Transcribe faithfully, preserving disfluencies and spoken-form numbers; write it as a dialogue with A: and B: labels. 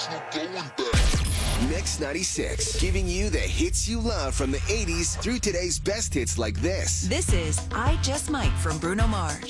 A: There's no going back. Mix ninety-six, giving you the hits you love from the eighties through today's best hits like this.
B: This is I Just Might from Bruno Mars.